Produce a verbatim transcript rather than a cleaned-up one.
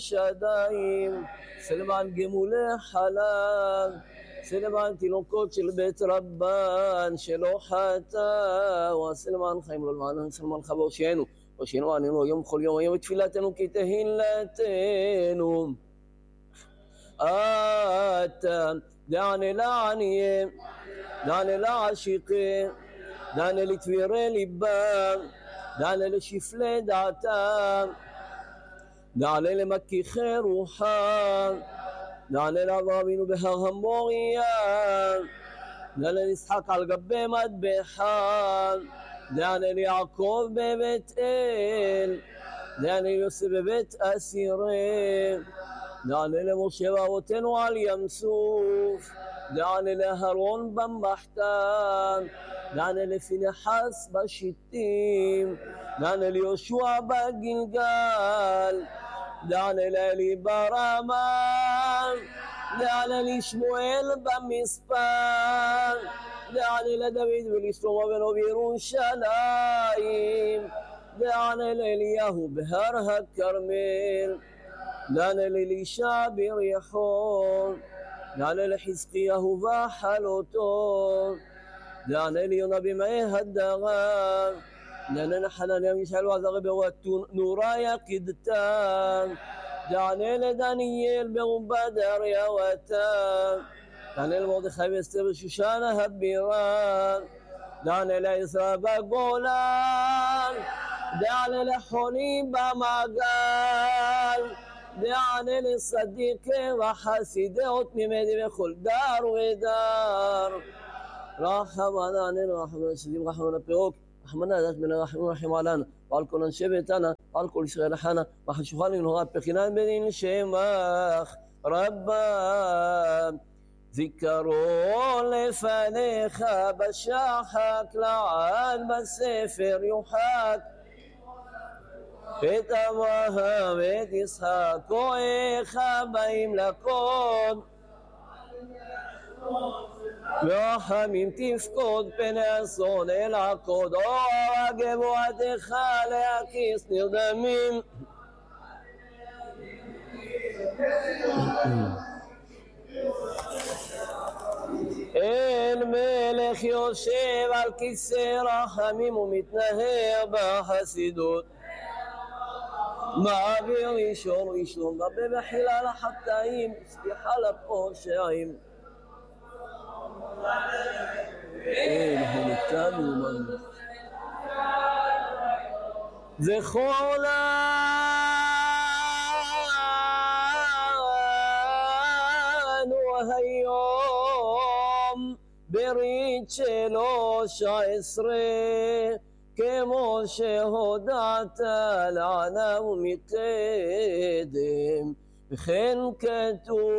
שדיים, עשה למען גמולי חלב, עשה למען תינוקות של בית רבן שלא חטא, ועשה למען חיים לא למען עשה למען חבר הושיענו, הושיענו עננו היום כל יום היום את תפילתנו כי תהילתנו. אתה דענה לעניים, דענה לעשירים, דענה לתבירי ליבם, דענה לשפלי דעתם, דענה למכיחי רוחם, דענה לאברהם אבינו בהר המוריה, דענה ליצחק על גבי מטבחם, דענה ליעקב בבית אל, דענה ליוסף בבית אסירים, דענה למשה ואבותינו על ים סוף, דענה לאהרון במחתן, דענה לפנחס בשיטים, דענה ליהושע בגלגל, דענה לאלי ברמה, דענה לשמואל במספר, דענה לדוד ולשלמה בנו בירושלים, דענה לאליהו בהר הכרמל, דענה לאלישע בריחון, דענה לחזקיהו בחלותו, דענה ליונה במאי הדרם, דענה לחנניה מישאל ועזריה ברואתון נורה יקידתם, דענה לדניאל ברובה דריוותם, דענה למרדכי ואסתר בשושן הבירה, דענה לעזרא בגולן, דענה לחוני במעגל, דענה לצדיקי וחסידי תמימי בכל דר ודר. רחמנה עננו רחמנה שדים רחמנה פירוק רחמנה דת מן הרחמים רחם עלינו ועל כל אנשי ביתנו ועל כל ישראל חנה וחשוכה לנהורה בחינת בדין שמך רבה זיכרון לפניך בשחק לעד בספר יוחק את אברהם ואת יצחק כהניך באים לקוד ורחמים תפקוד פני אסון אל עקוד אור גבוהתך להקיס נרדמים אל מלך יושב על כיסא רחמים ומתנהר בחסידות מעביר ראשון ראשון רבה בחילה לחטאים סליחה לפושעים אין הונתנו מנו זכור לנו היום ברית שלוש עשרה כמו שהודעת לענו מקדם וכן כתוב